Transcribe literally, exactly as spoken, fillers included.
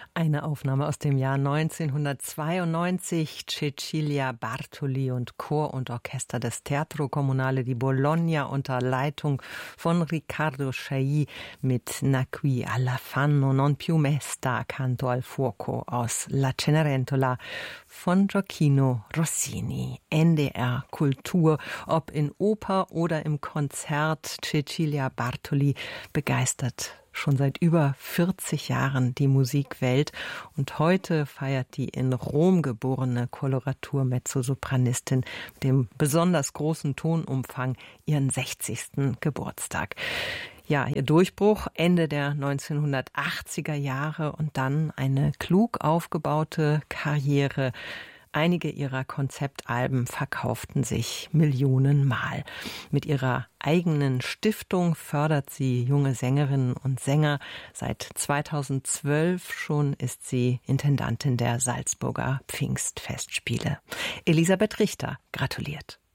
Eine Aufnahme aus dem Jahr neunzehnhundertzweiundneunzig. Cecilia Bartoli und Chor und Orchester des Teatro Comunale di Bologna unter Leitung von Riccardo Chailly mit Na qui alla fanno non più mesta accanto al fuoco aus La Cenerentola von Gioachino Rossini. N D R Kultur, ob in Oper oder im Konzert. Cecilia Bartoli begeistert schon seit über vierzig Jahren die Musikwelt und heute feiert die in Rom geborene Koloratur-Mezzosopranistin mit dem besonders großen Tonumfang ihren sechzigsten Geburtstag. Ja, ihr Durchbruch Ende der neunzehnhundertachtziger Jahre und dann eine klug aufgebaute Karriere. Einige ihrer Konzeptalben verkauften sich Millionenmal. Mit ihrer eigenen Stiftung fördert sie junge Sängerinnen und Sänger. Seit zweitausendzwölf schon ist sie Intendantin der Salzburger Pfingstfestspiele. Elisabeth Richter gratuliert.